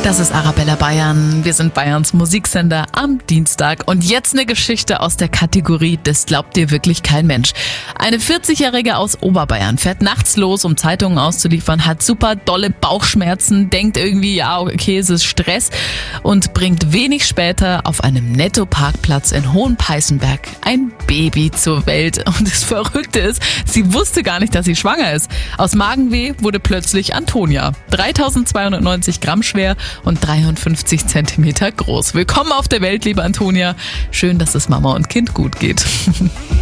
Das ist Arabella Bayern. Wir sind Bayerns Musiksender am Dienstag. Und jetzt eine Geschichte aus der Kategorie Das glaubt dir wirklich kein Mensch. Eine 40-Jährige aus Oberbayern fährt nachts los, um Zeitungen auszuliefern, hat super dolle Bauchschmerzen, denkt irgendwie, ja, okay, es ist Stress und bringt wenig später auf einem Netto-Parkplatz in Hohenpeißenberg ein Baby zur Welt. Und das Verrückte ist, sie wusste gar nicht, dass sie schwanger ist. Aus Magenweh wurde plötzlich Antonia. 3290 Gramm schwer und 53 Zentimeter groß. Willkommen auf der Welt, liebe Antonia. Schön, dass es Mama und Kind gut geht.